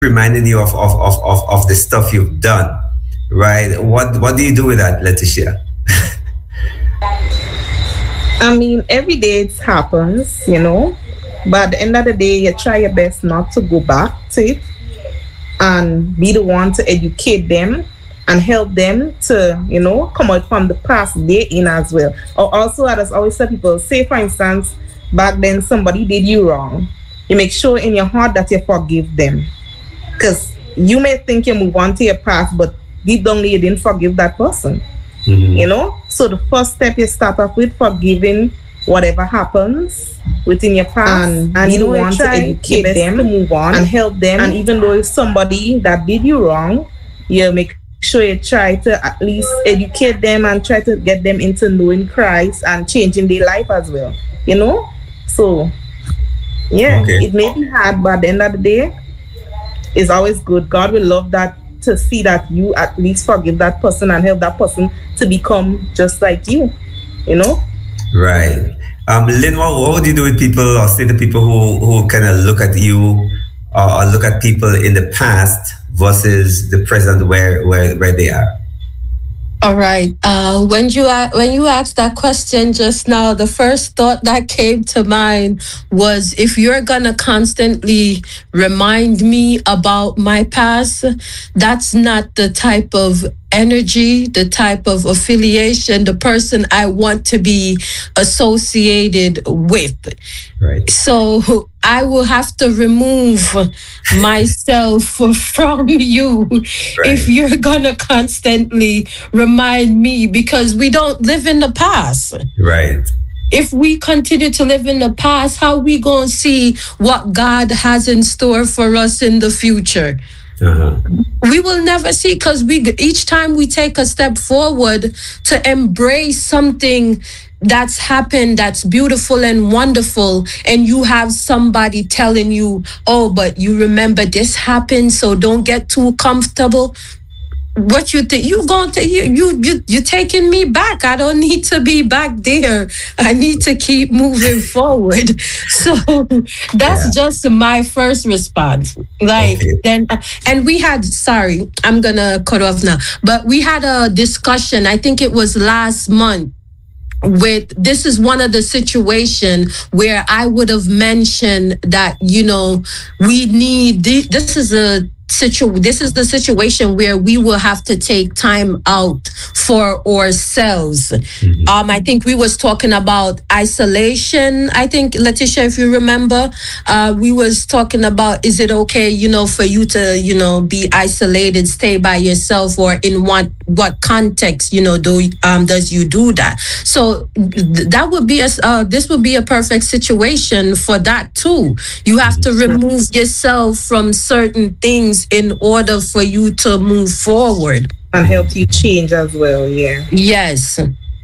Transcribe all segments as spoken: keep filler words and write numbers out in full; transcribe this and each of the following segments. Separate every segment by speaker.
Speaker 1: reminding you of of, of, of of the stuff you've done, right? What what do you do with that, Letitia?
Speaker 2: I mean, every day it happens, you know, but at the end of the day, you try your best not to go back to it and be the one to educate them and help them to, you know, come out from the past they're in as well. Or also, as I always tell people, say, for instance, back then somebody did you wrong. You make sure in your heart that you forgive them. Because you may think you move on to your past, but deep down you didn't forgive that person. Mm-hmm. You know, so the first step you start off with forgiving whatever happens within your past, and, and you want to educate them to move on and help them. And even though it's somebody that did you wrong, you make sure you try to at least educate them and try to get them into knowing Christ and changing their life as well. You know, so yeah, okay. It may be hard, but at the end of the day, it's always good. God will love that, to see that you at least forgive that person and help that person to become just like you, you know?
Speaker 1: Right. Um, Lynn, what, what would you do with people, or say to people who, who kind of look at you uh, or look at people in the past versus the present where, where, where they are?
Speaker 3: All right. Uh, when you uh, when you asked that question just now, the first thought that came to mind was, if you're gonna constantly remind me about my past, that's not the type of energy, the type of affiliation, the person I want to be associated with.
Speaker 1: Right.
Speaker 3: So I will have to remove myself from you, right, if you're gonna constantly remind me, because we don't live in the past.
Speaker 1: Right.
Speaker 3: If we continue to live in the past, how we gonna see what God has in store for us in the future? Uh-huh. We will never see, because we each time we take a step forward to embrace something that's happened, that's beautiful and wonderful, and you have somebody telling you, oh, but you remember this happened, so don't get too comfortable. What you think? You going to you you you you taking me back? I don't need to be back there. I need to keep moving forward. So that's yeah. just my first response. Like okay. then, and we had. Sorry, I'm gonna cut off now. But we had a discussion. I think it was last month. With this is one of the situation where I would have mentioned that, you know, we need this is a situ this is the situation where we will have to take time out for ourselves. Mm-hmm. Um, I think we was talking about isolation. I think, Letitia, if you remember, uh, we was talking about, is it okay, you know, for you to, you know, be isolated, stay by yourself, or in what what context, you know, do um does you do that? So th- that would be a uh, this would be a perfect situation for that too. You have to remove yourself from certain things in order for you to move forward
Speaker 2: and help you change as well. Yeah.
Speaker 3: Yes.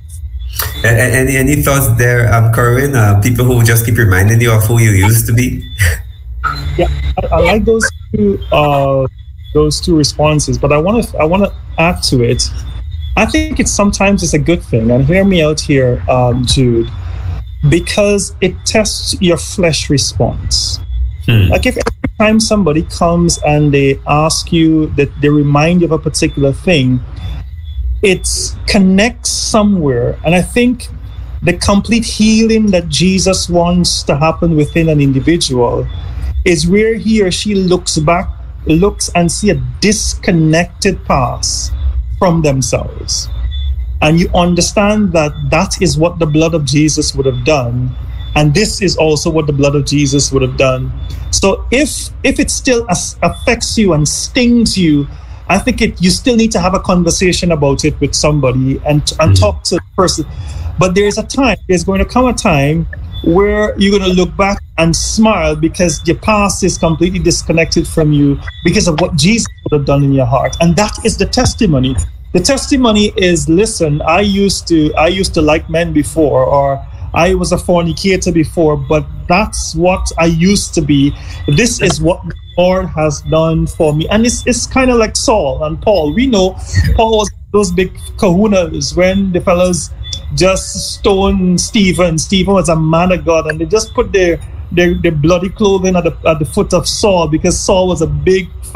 Speaker 1: Any any thoughts there, um, Corwin? Uh, people who just keep reminding you of who you used to be.
Speaker 4: Yeah, I, I like those two uh, those two responses, but I want to I want to add to it. I think it's sometimes it's a good thing, and hear me out here, um, Jude, because it tests your flesh response. Hmm. Like if every time somebody comes and they ask you, that they remind you of a particular thing, it connects somewhere. And I think the complete healing that Jesus wants to happen within an individual is where he or she looks back, looks and see a disconnected past from themselves. And you understand that that is what the blood of Jesus would have done. And this is also what the blood of Jesus would have done. So if if it still as- affects you and stings you, I think it you still need to have a conversation about it with somebody and, and talk to the person. But there's a time, there's going to come a time where you're going to look back and smile because your past is completely disconnected from you because of what Jesus would have done in your heart. And that is the testimony. The testimony is, listen, I used to I used to like men before, or I was a fornicator before, but that's what I used to be. This is what the Lord has done for me. And it's it's kind of like Saul and Paul. We know Paul was those big kahunas when the fellas just stoned Stephen. Stephen was a man of God, and they just put their their, their bloody clothing at the, at the foot of Saul, because Saul was a big